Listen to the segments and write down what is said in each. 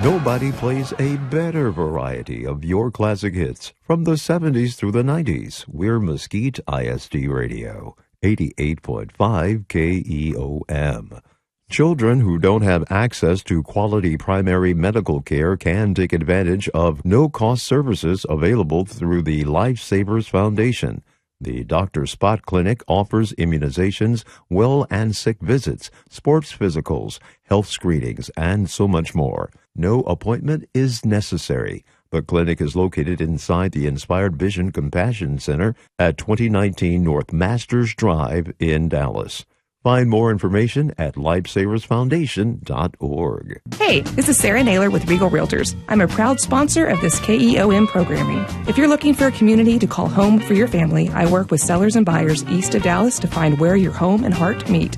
Nobody plays a better variety of your classic hits from the 70s through the 90s. We're Mesquite ISD Radio, 88.5 KEOM. Children who don't have access to quality primary medical care can take advantage of no-cost services available through the Lifesavers Foundation. The Dr. Spot Clinic offers immunizations, well and sick visits, sports physicals, health screenings, and so much more. No appointment is necessary. The clinic is located inside the Inspired Vision Compassion Center at 2019 North Masters Drive in Dallas. Find more information at lifesaversfoundation.org. Hey, this is Sarah Naylor with Regal Realtors. I'm a proud sponsor of this KEOM programming. If you're looking for a community to call home for your family, I work with sellers and buyers east of Dallas to find where your home and heart meet.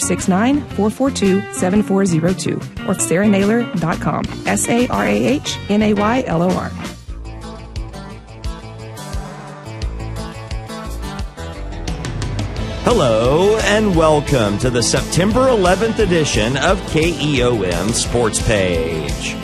469-442-7402 or sarahnaylor.com. SARAHNAYLOR. Hello and welcome to the September 11th edition of KEOM Sports Page.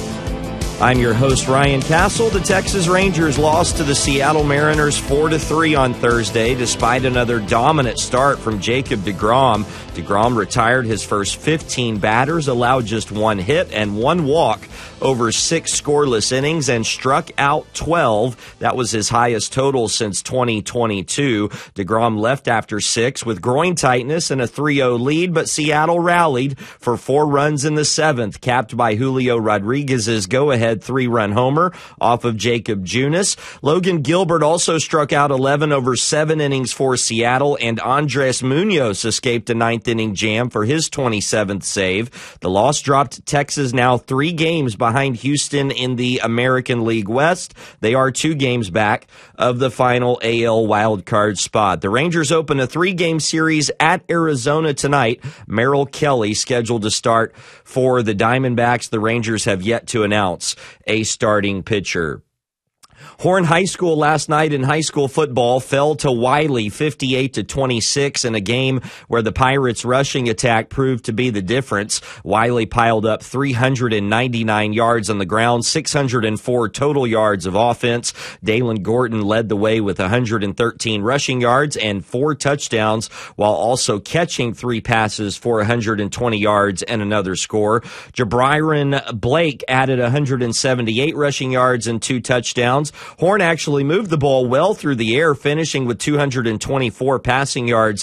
I'm your host, Ryan Castle. The Texas Rangers lost to the Seattle Mariners 4-3 on Thursday, despite another dominant start from Jacob deGrom. deGrom retired his first 15 batters, allowed just one hit and one walk over 6 scoreless innings, and struck out 12. That was his highest total since 2022. deGrom left after 6 with groin tightness and a 3-0 lead, but Seattle rallied for 4 runs in the 7th, capped by Julio Rodriguez's go-ahead 3-run homer off of Jacob Junis. Logan Gilbert also struck out 11 over 7 innings for Seattle, and Andres Munoz escaped a 9th-inning jam for his 27th save. The loss dropped Texas now 3 games behind Houston in the American League West. They are 2 games back of the final AL wildcard spot. The Rangers open a 3-game series at Arizona tonight. Merrill Kelly scheduled to start for the Diamondbacks. The Rangers have yet to announce a starting pitcher. Horn High School last night in high school football fell to Wiley 58-26 in a game where the Pirates' rushing attack proved to be the difference. Wiley piled up 399 yards on the ground, 604 total yards of offense. Dalen Gordon led the way with 113 rushing yards and 4 touchdowns, while also catching 3 passes for 120 yards and another score. Jabriron Blake added 178 rushing yards and 2 touchdowns. Horn actually moved the ball well through the air, finishing with 224 passing yards,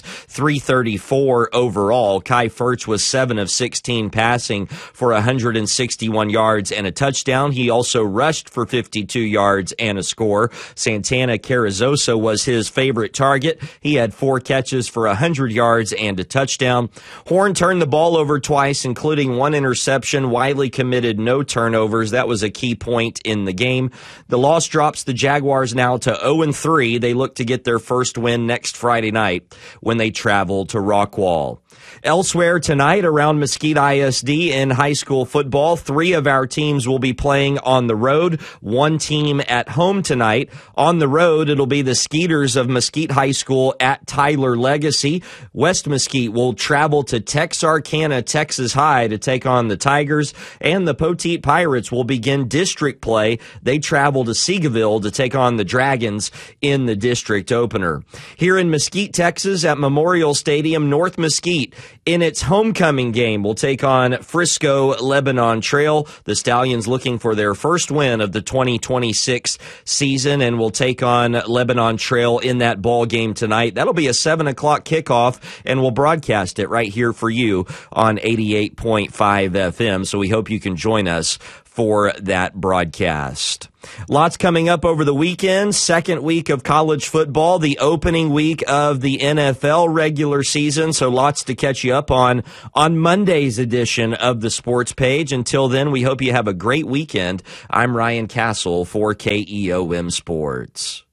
334 overall. Kai Furch was 7 of 16 passing for 161 yards and a touchdown. He also rushed for 52 yards and a score. Santana Carrizosa was his favorite target. He had 4 catches for 100 yards and a touchdown. Horn turned the ball over twice, including 1 interception. Wiley committed no turnovers. That was a key point in the game. The loss drops the Jaguars now to 0-3. They look to get their first win next Friday night when they travel to Rockwall. Elsewhere tonight around Mesquite ISD in high school football, 3 of our teams will be playing on the road, 1 team at home tonight. On the road, it'll be the Skeeters of Mesquite High School at Tyler Legacy. West Mesquite will travel to Texarkana, Texas High to take on the Tigers, and the Poteet Pirates will begin district play. They travel to Seagoville to take on the Dragons in the district opener. Here in Mesquite, Texas at Memorial Stadium, North Mesquite in its homecoming game will take on Frisco Lebanon Trail. The Stallions looking for their first win of the 2026 season and will take on Lebanon Trail in that ball game tonight. That'll be a 7 o'clock kickoff, and we'll broadcast it right here for you on 88.5 FM. So we hope you can join us for that broadcast. Lots coming up over the weekend. Second week of college football, the opening week of the NFL regular season. So lots to catch you up on Monday's edition of the Sports Page. Until then, we hope you have a great weekend. I'm Ryan Castle for KEOM Sports.